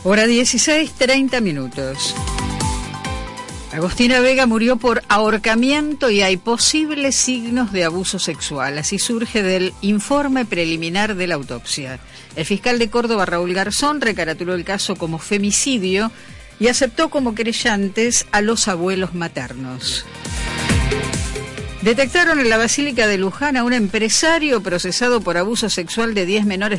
Hora 16:30. Agostina Vega murió por ahorcamiento y hay posibles signos de abuso sexual. Así surge del informe preliminar de la autopsia. El fiscal de Córdoba, Raúl Garzón, recaratuló el caso como femicidio y aceptó como querellantes a los abuelos maternos. Detectaron en la Basílica de Luján a un empresario procesado por abuso sexual de 10 menores